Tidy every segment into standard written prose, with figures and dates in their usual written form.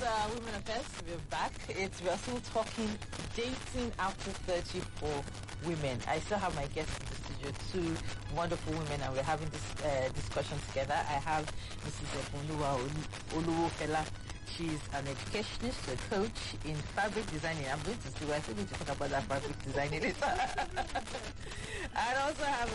Women Affairs. We're back. We're still talking dating after 30 for women. I still have my guests in the studio, two wonderful women, and we're having this discussion together. I have Mrs. Oluwa Oluwofela. She's an educationist, a coach in fabric designing. I'm going to see. We're still going to talk about that fabric designing later. I also have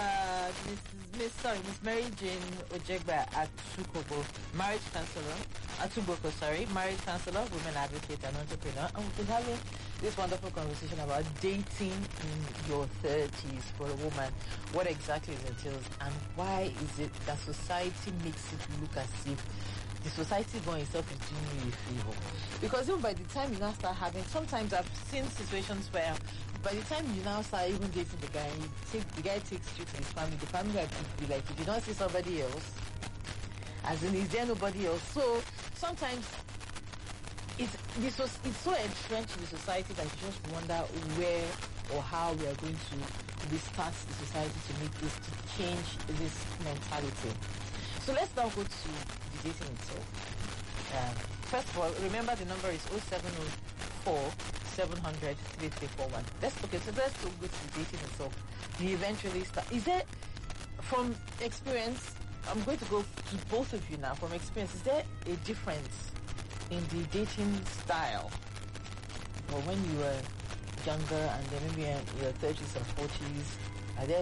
Miss Mary Jane Ojegba Atukobo, marriage counselor. Atuboko, marriage counselor, women advocate, and entrepreneur. And we've been having this wonderful conversation about dating in your 30s for a woman. What exactly it entails, and why is it that society makes it look as if the society going itself is doing you a favor? Because even by the time you now start having, sometimes I've seen situations where by the time you now start even dating the guy, the guy takes you to his family, the family will be like, if you don't see somebody else, as in, is there nobody else? So sometimes it's so entrenched in the society that you just wonder where or how we are going to restart the society to make this, to change this mentality. So let's now go to the dating itself. First of all, remember the number is 0704 700 3341. Let's go to the dating itself. You eventually start. Is there, from experience, I'm going to go to both of you now. From experience, is there a difference in the dating style? Or when you were younger and then maybe in your 30s or 40s